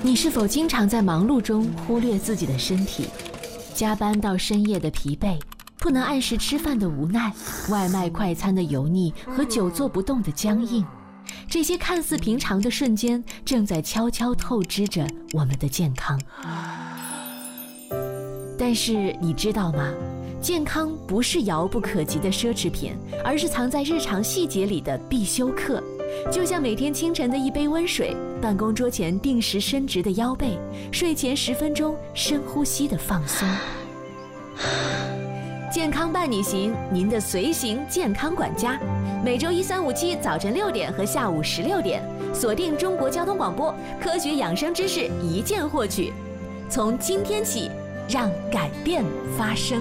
你是否经常在忙碌中忽略自己的身体？加班到深夜的疲惫，不能按时吃饭的无奈，外卖快餐的油腻和久坐不动的僵硬，这些看似平常的瞬间，正在悄悄透支着我们的健康。但是你知道吗？健康不是遥不可及的奢侈品，而是藏在日常细节里的必修课。就像每天清晨的一杯温水，办公桌前定时伸直的腰背，睡前10分钟深呼吸的放松。健康伴你行，您的随行健康管家。每周1、3、5、7早晨6点和下午16点，锁定中国交通广播，科学养生知识一键获取。从今天起，让改变发生。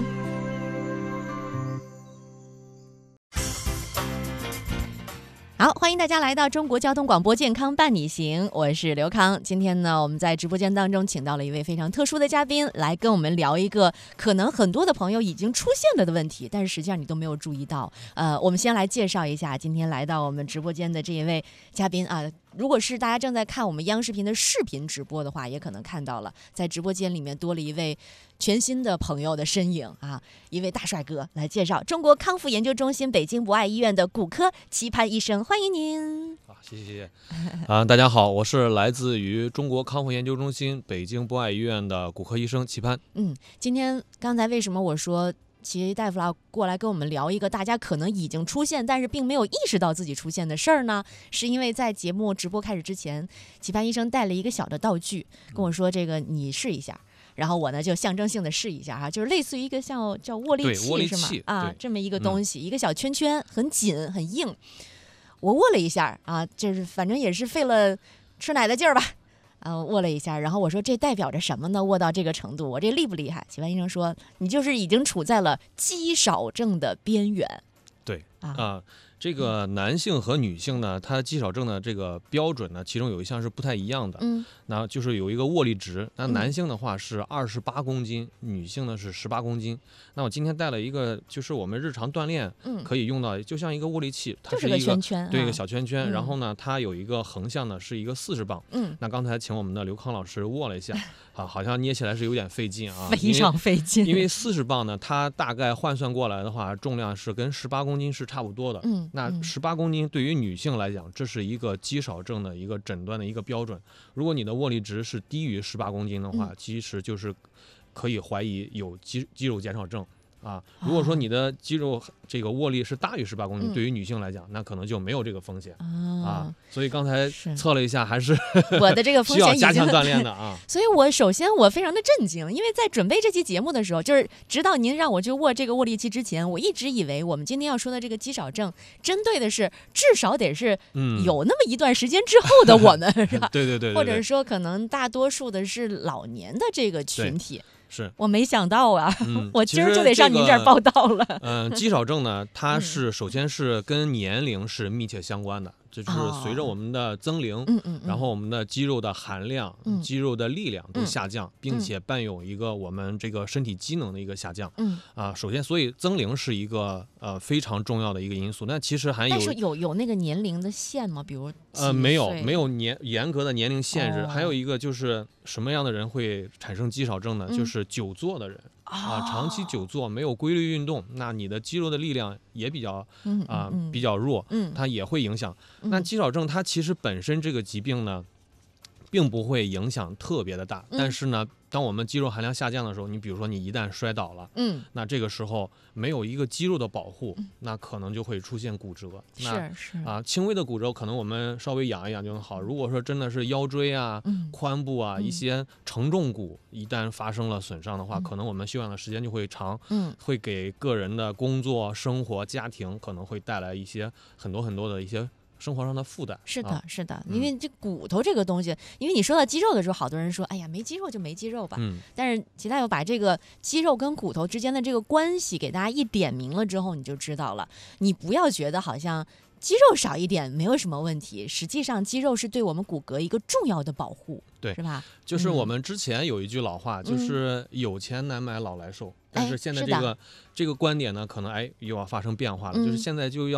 好，欢迎大家来到中国交通广播健康伴你行，我是刘康。今天呢，我们在直播间当中请到了一位非常特殊的嘉宾，来跟我们聊一个可能很多的朋友已经出现了的问题，但是实际上你都没有注意到。我们先来介绍一下今天来到我们直播间的这一位嘉宾啊。如果是大家正在看我们央视频的视频直播的话，也可能看到了，在直播间里面多了一位全新的朋友的身影啊，一位大帅哥来介绍中国康复研究中心北京博爱医院的骨科齐潘医生，欢迎您。 谢谢大家好，我是来自于中国康复研究中心北京博爱医院的骨科医生齐潘。 今天刚才为什么我说齐大夫要过来跟我们聊一个大家可能已经出现但是并没有意识到自己出现的事儿呢？是因为在节目直播开始之前，齐潘医生带了一个小的道具跟我说，这个你试一下。然后我呢就象征性的试一下哈，就是类似于一个叫握力器是吗？这么一个东西，一个小圈圈，很紧很硬。我握了一下啊，就是反正也是费了吃奶的劲儿吧。握了一下，然后我说这代表着什么呢？握到这个程度，我这厉不厉害？齐潘医生说，你就是已经处在了肌少症的边缘。 对这个男性和女性呢，他肌少症的这个标准呢，其中有一项是不太一样的。那就是有一个握力值。那男性的话是28公斤，女性呢是18公斤。那我今天带了一个，就是我们日常锻炼可以用到，就像一个握力器，它是一个圈圈， 对，一个小圈圈。然后呢，它有一个横向呢是一个40磅。那刚才请我们的刘康老师握了一下，好像捏起来是有点费劲啊， 非常费劲。 因为40磅呢，它大概换算过来的话，重量是跟18公斤是差不多的。那18公斤对于女性来讲，这是一个肌少症的一个诊断的一个标准。如果你的握力值是低于18公斤的话，其实就是可以怀疑有肌肉减少症。如果说你的肌肉这个握力是大于18公斤，对于女性来讲，那可能就没有这个风险所以刚才测了一下，还是我的这个风险需要加强锻炼的啊。 所以首先我非常的震惊，因为在准备这期节目的时候，就是直到您让我去握这个握力器之前，我一直以为我们今天要说的这个肌少症，针对的是至少得是有那么一段时间之后的我们，是吧？ 对， 或者说可能大多数的是老年的这个群体。 是我没想到啊，我今儿就得上您这儿报道了。肌少症呢，它是首先是跟年龄是密切相关的，就是随着我们的增龄，然后我们的肌肉的含量、肌肉的力量都下降，并且伴有一个我们这个身体机能的一个下降。首先，所以增龄是一个非常重要的一个因素。那其实还有， 但是有那个年龄的线吗？比如没有严格的年龄限制。还有一个就是什么样的人会产生肌少症呢？就是久坐的人长期久坐没有规律运动，那你的肌肉的力量也比较弱，它也会影响。那肌少症它其实本身这个疾病呢，并不会影响特别的大，但是呢，当我们肌肉含量下降的时候，你比如说你一旦摔倒了，那这个时候没有一个肌肉的保护，那可能就会出现骨折。轻微的骨折可能我们稍微养一养就能好。如果说真的是腰椎髋部一些承重骨一旦发生了损伤的话，可能我们休养的时间就会长，会给个人的工作、生活、家庭可能会带来一些很多的一些生活上的负担。 是的，因为这骨头这个东西，因为你说到肌肉的时候，好多人说，哎呀，没肌肉就没肌肉吧。但是齐大夫把这个肌肉跟骨头之间的这个关系给大家一点明了之后，你就知道了。你不要觉得好像肌肉少一点没有什么问题，实际上肌肉是对我们骨骼一个重要的保护， 对， 是吧？ 就是我们之前有一句老话，就是有钱难买老来瘦。但是现在这个观点呢，可能又要发生变化了，就是现在就要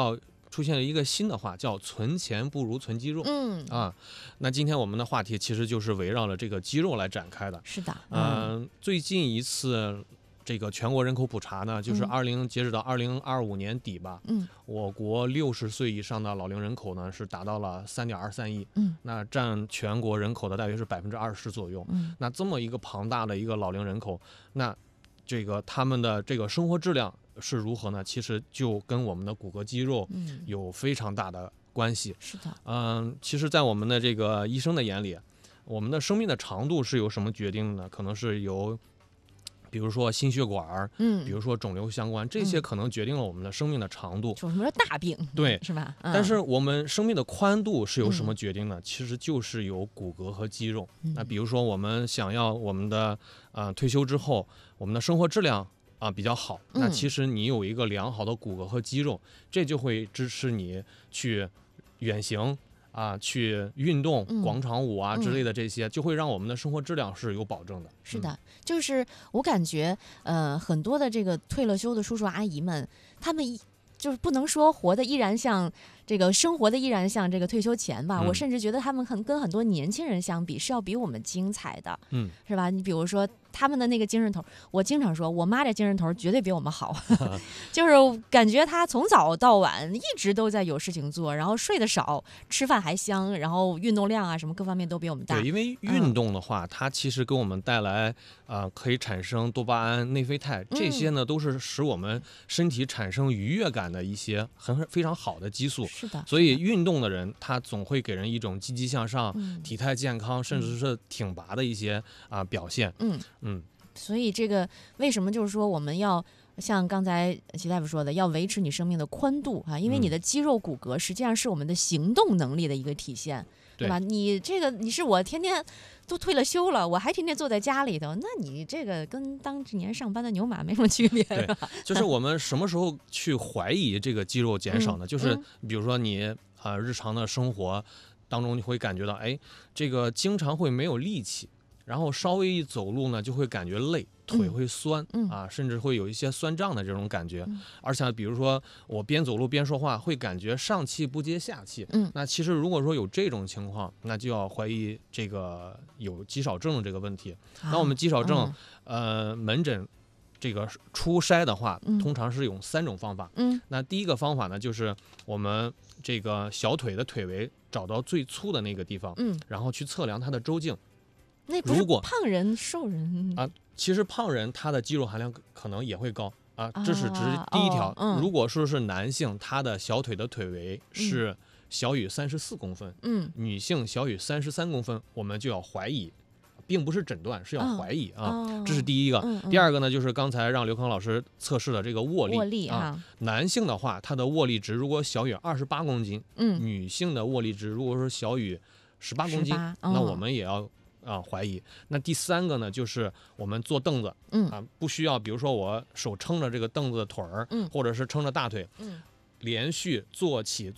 出现了一个新的话，叫存钱不如存肌肉。那今天我们的话题其实就是围绕了这个肌肉来展开的。 是的， 最近一次这个全国人口普查呢，就是截止到2025年底吧，我国60岁以上的老龄人口呢是达到了3.23亿，那占全国人口的大约是20%左右。那这么一个庞大的一个老龄人口，那这个他们的这个生活质量是如何呢？其实就跟我们的骨骼肌肉有非常大的关系。 是的， 其实，在我们的这个医生的眼里，我们的生命的长度是由什么决定的呢？可能是由比如说心血管，比如说肿瘤相关，这些可能决定了我们的生命的长度。 就什么叫大病？ 对， 是吧？ 但是我们生命的宽度是由什么决定呢？其实就是由骨骼和肌肉。那比如说我们想要我们的退休之后，我们的生活质量比较好，那其实你有一个良好的骨骼和肌肉，这就会支持你去远行。去运动、广场舞之类的，这些就会让我们的生活质量是有保证的。 是的，就是我感觉，很多的这个退了休的叔叔阿姨们，他们就是不能说活得依然像这个生活的依然像这个退休前吧，我甚至觉得他们跟很多年轻人相比是要比我们精彩的，是吧？你比如说他们的那个精神头，我经常说我妈这精神头绝对比我们好，就是感觉她从早到晚一直都在有事情做，然后睡得少，吃饭还香，然后运动量什么各方面都比我们大。 对，因为运动的话，它其实给我们带来可以产生多巴胺、内啡肽，这些呢都是使我们身体产生愉悦感的一些非常好的激素。 是的， 所以运动的人他总会给人一种积极向上、体态健康，甚至是挺拔的一些表现。 所以这个为什么就是说我们要像刚才齐大夫说的，要维持你生命的宽度因为你的肌肉骨骼实际上是我们的行动能力的一个体现，对吧？你是我天天都退了休了，我还天天坐在家里头，那你这个跟当年上班的牛马没什么区别。 对，就是我们什么时候去怀疑这个肌肉减少呢？就是比如说你日常的生活当中，你会感觉到这个经常会没有力气。然后稍微一走路呢，就会感觉累，腿会酸甚至会有一些酸胀的这种感觉。而且比如说我边走路边说话，会感觉上气不接下气。那其实如果说有这种情况，那就要怀疑这个有肌少症这个问题。那我们肌少症门诊这个初筛的话，通常是用3种方法。那第一个方法呢，就是我们这个小腿的腿围找到最粗的那个地方，然后去测量它的周径。 那不是胖人瘦人其实胖人他的肌肉含量可能也会高这是第一条。如果说是男性，他的小腿的腿围是小于34公分，女性小于33公分，我们就要怀疑，并不是诊断，是要怀疑这是第一个。第二个呢，就是刚才让刘康老师测试的这个握力男性的话，他的握力值如果小于28公斤，女性的握力值如果说小于18公斤，那我们也要怀疑。那第三个呢，就是我们坐凳子，不需要，比如说我手撑着这个凳子的腿儿，或者是撑着大腿，连续坐起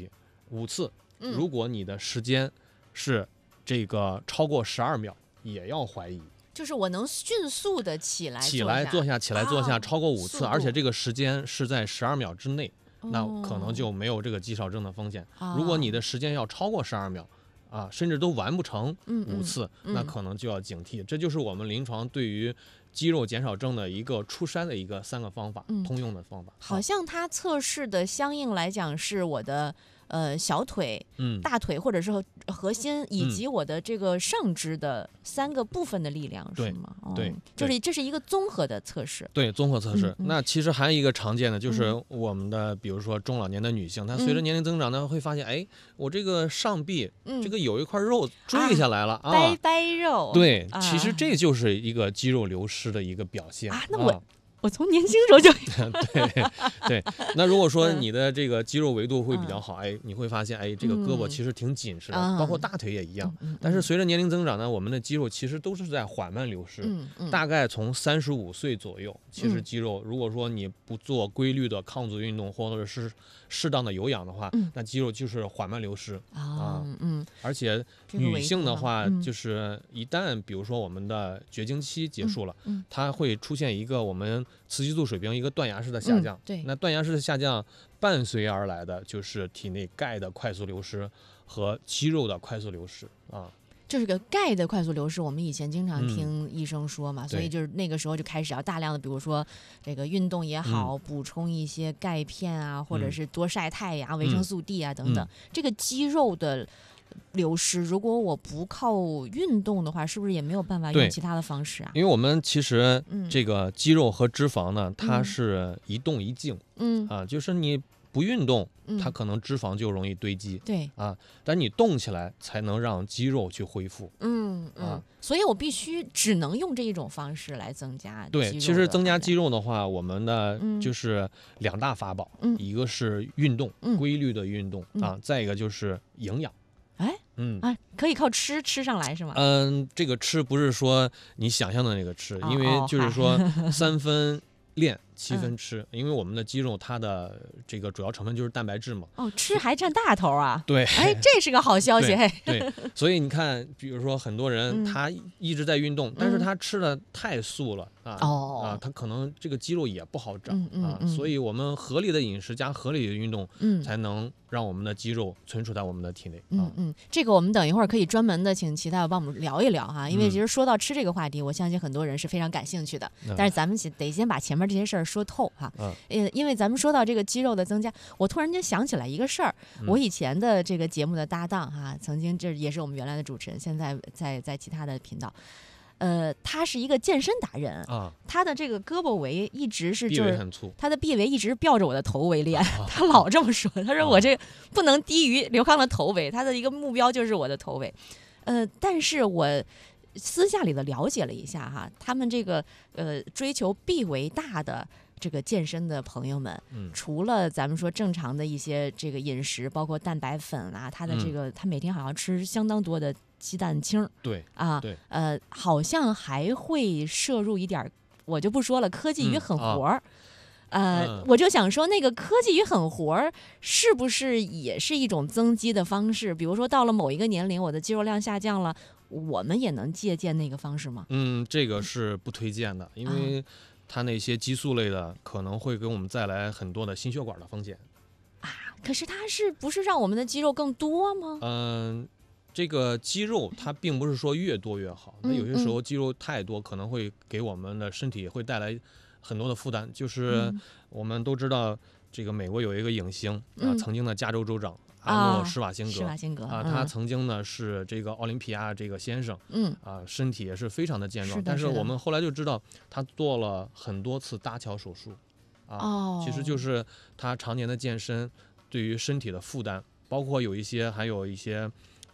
5次，如果你的时间是这个超过12秒，也要怀疑。 就是我能迅速的起来坐下超过5次，而且这个时间是在12秒之内，那可能就没有这个肌少症的风险。如果你的时间要超过12秒，甚至都完不成5次，那可能就要警惕。这就是我们临床对于肌肉减少症的一个初筛的一个3个方法，通用的方法。 好像它测试的相应来讲是我的小腿、大腿或者是核心以及我的这个上肢的3个部分的力量，是吗？ 对， 就是这是一个综合的测试。 对，综合测试。那其实还有一个常见的，就是我们的比如说中老年的女性，她随着年龄增长呢，会发现我这个上臂这个有一块肉坠下来了掰肉。 对，其实这就是一个肌肉流失的一个表现那我从年轻时候就对。那如果说你的这个肌肉维度会比较好，你会发现这个胳膊其实挺紧实的，包括大腿也一样。但是随着年龄增长呢，我们的肌肉其实都是在缓慢流失。大概从35岁左右，其实肌肉如果说你不做规律的抗阻运动或者是适当的有氧的话，那肌肉就是缓慢流失而且女性的话，就是一旦比如说我们的绝经期结束了，它会出现一个我们雌激素水平一个断崖式的下降。 对， 那断崖式的下降伴随而来的就是体内钙的快速流失和肌肉的快速流失啊。 就是个钙的快速流失，我们以前经常听医生说嘛，所以就是那个时候就开始要大量的，比如说这个运动也好，补充一些钙片啊，或者是多晒太阳、维生素 D 啊等等。这个肌肉的流失，如果我不靠运动的话，是不是也没有办法用其他的方式啊？ 因为我们其实这个肌肉和脂肪呢，它是一动一静，就是你不运动，它可能脂肪就容易堆积， 对啊，但你动起来才能让肌肉去恢复， 所以我必须只能用这一种方式来增加肌肉。 对，其实增加肌肉的话，我们的就是2大法宝，一个是运动，规律的运动啊，再一个就是营养。 可以靠吃上来是吗？ 这个吃不是说你想象的那个吃，因为就是说3分练7分吃，因为我们的肌肉它的这个主要成分就是蛋白质嘛。 吃还占大头啊！ 对， 这是个好消息。 对，所以你看，比如说很多人他一直在运动，但是他吃的太素了他可能这个肌肉也不好长所以我们合理的饮食加合理的运动，才能让我们的肌肉存储在我们的体内。 这个我们等一会儿可以专门的请齐大夫帮我们聊一聊哈，因为其实说到吃这个话题，我相信很多人是非常感兴趣的。但是咱们得先把前面这些事儿说透哈。因为咱们说到这个肌肉的增加，我突然间想起来一个事儿，我以前的这个节目的搭档哈，曾经这也是我们原来的主持人，现在在其他的频道。他是一个健身达人他的这个胳膊围一直是就是他的臂围一直吊着我的头围练，他老这么说，他说我这不能低于刘康的头围，他的一个目标就是我的头围。但是我私下里的了解了一下哈，他们这个追求臂围大的这个健身的朋友们，除了咱们说正常的一些这个饮食，包括蛋白粉啊，他的这个他每天好像吃相当多的鸡蛋清， 对好像还会摄入一点，我就不说了，科技与狠活我就想说，那个科技与狠活是不是也是一种增肌的方式？比如说到了某一个年龄，我的肌肉量下降了，我们也能借鉴那个方式吗？ 这个是不推荐的，因为它那些激素类的可能会给我们带来很多的心血管的风险可是它是不是让我们的肌肉更多吗？ 这个肌肉它并不是说越多越好，那有些时候肌肉太多可能会给我们的身体会带来很多的负担。就是我们都知道，这个美国有一个影星曾经的加州州长阿诺施瓦辛格他曾经呢是这个奥林匹亚这个先生身体也是非常的健壮，但是我们后来就知道他做了很多次搭桥手术其实就是他常年的健身对于身体的负担，包括还有一些